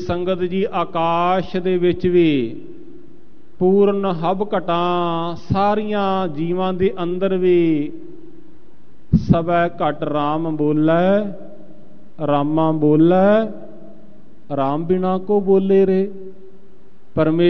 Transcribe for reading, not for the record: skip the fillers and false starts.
ਸੰਗਤ ਜੀ ਆਕਾਸ਼ ਦੇ ਵਿੱਚ ਵੀ ਪੂਰਨ ਹਬ ਘਟਾਂ ਸਾਰੀਆਂ ਜੀਵਾਂ ਦੇ ਅੰਦਰ ਵੀ ਸਭੈ ਘਟ ਰਾਮ ਬੋਲੈ ਰਾਮਾ ਬੋਲੈ ਰਾਮ ਬਿਨਾ ਕੋ ਬੋਲੇ ਰੇ। ਪਰਮੇਸ਼ਰ